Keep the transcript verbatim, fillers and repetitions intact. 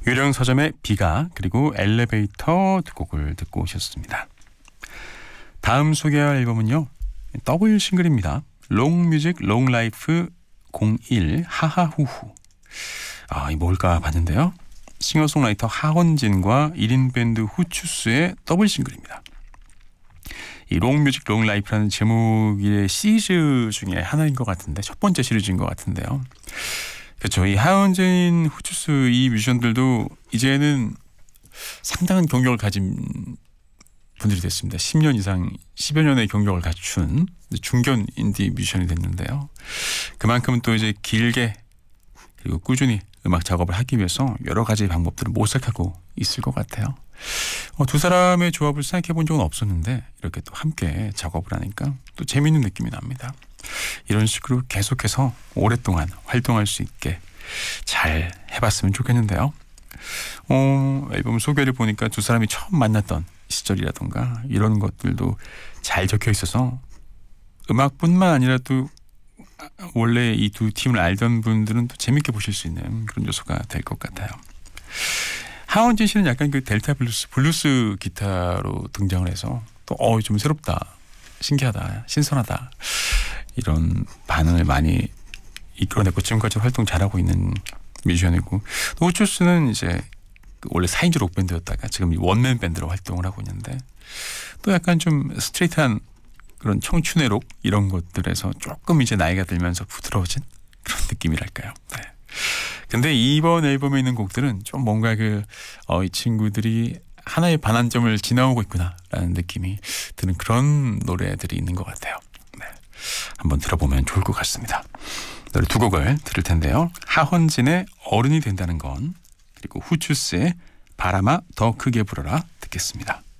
유령 서점의 비가 그리고 엘리베이터 두 곡을 듣고 오셨습니다. 다음 소개할 앨범은요. 더블 싱글입니다. 롱뮤직 롱라이프 공일 하하후후. 아, 이 뭘까 봤는데요. 싱어송라이터 하헌진과 일 인 밴드 후추스의 더블 싱글입니다. 이 롱뮤직 롱라이프라는 제목의 시리즈 중에 하나인 것 같은데 첫 번째 시리즈인 것 같은데요. 그렇죠. 이 하헌진, 후추스 이 뮤지션들도 이제는 상당한 경력을 가진 분들이 됐습니다. 십 년 이상, 십여 년의 경력을 갖춘 중견 인디 뮤지션이 됐는데요. 그만큼 또 이제 길게 그리고 꾸준히 음악 작업을 하기 위해서 여러 가지 방법들을 모색하고 있을 것 같아요. 어, 두 사람의 조합을 생각해 본 적은 없었는데 이렇게 또 함께 작업을 하니까 또 재미있는 느낌이 납니다. 이런 식으로 계속해서 오랫동안 활동할 수 있게 잘 해봤으면 좋겠는데요. 어, 앨범 소개를 보니까 두 사람이 처음 만났던 시절이라던가 이런 것들도 잘 적혀 있어서 음악뿐만 아니라 또 원래 이 두 팀을 알던 분들은 또 재밌게 보실 수 있는 그런 요소가 될 것 같아요. 하헌진 씨는 약간 그 델타 블루스, 블루스 기타로 등장을 해서 또 어, 좀 새롭다, 신기하다, 신선하다 이런 반응을 많이 이끌어내고 지금까지 활동 잘하고 있는 뮤지션이고, 또 후추스는 이제 원래 사 인조 록밴드였다가 지금 원맨 밴드로 활동을 하고 있는데 또 약간 좀 스트레이트한 그런 청춘의 록 이런 것들에서 조금 이제 나이가 들면서 부드러워진 그런 느낌이랄까요. 네. 근데 이번 앨범에 있는 곡들은 좀 뭔가 그, 어, 이 친구들이 하나의 반환점을 지나오고 있구나라는 느낌이 드는 그런 노래들이 있는 것 같아요. 네. 한번 들어보면 좋을 것 같습니다. 노래 두 곡을 들을 텐데요. 하헌진의 어른이 된다는 건, 그리고 후추스의 바람아 더 크게 불어라 듣겠습니다.